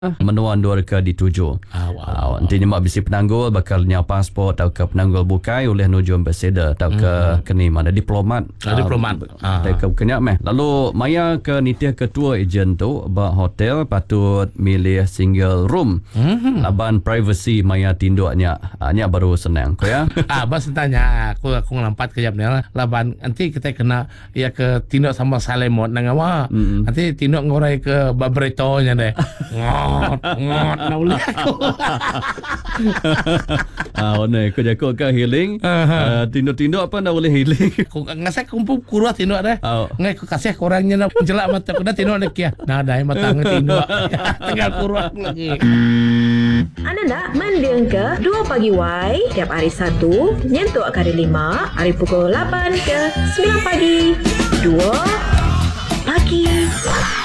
menua andor ke dituju. Nantinya mak bisi penanggul bakal nya pasport atau ke penanggul bukai oleh nuju ambassador atau ke keni mana diplomat. Diplomat. Ke kenyak meh. Lalu maya ke nitih ketua ejen tu ba hotel patut milih single room. Laban privacy maya tinduknya. Nya baru senang ko ya. Bas tanya aku ngelampat ke jabnya laban nanti kita kena ya ke tinduk sama salemot nang awa. Nanti tinduk ngorai ke babretonya deh. Ngot na uli ako. Ko jako ka healing. Tinduk-tinduk apa nak boleh healing. Kung ngasay kumpul kurwa tinduk deh. Ngay ko kasi kurangnya na jelak mata ko na tinduk na kya. Na dai matang tinduk. Tinggal kurwa lagi. Anda nak mendiang ke 2 pagi Y tiap hari 1 nyentuk ke hari 5 hari pukul 8 ke 9 pagi 2 pagi.